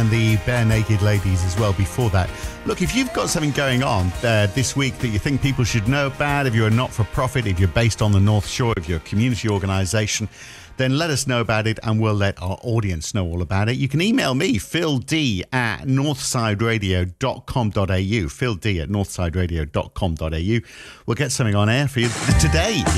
and the Bare Naked Ladies as well before that. Look, if you've got something going on this week that you think people should know about, if you're a not-for-profit, if you're based on the North Shore, if you're a community organisation, then let us know about it and we'll let our audience know all about it. You can email me, philD@northsideradio.com.au, philD@northsideradio.com.au. We'll get something on air for you today.